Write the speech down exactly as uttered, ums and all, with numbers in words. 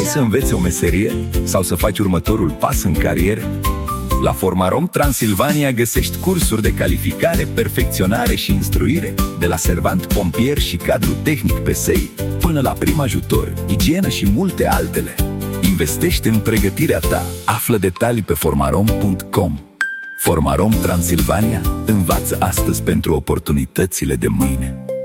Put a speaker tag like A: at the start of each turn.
A: să înveți o meserie sau să faci următorul pas în carieră? La Formarom Transilvania găsești cursuri de calificare, perfecționare și instruire, de la servant pompier și cadru tehnic P S I, până la prim ajutor, igienă și multe altele. Investește în pregătirea ta. Află detalii pe formarom punct com. Formarom Transilvania învață astăzi pentru oportunitățile de mâine.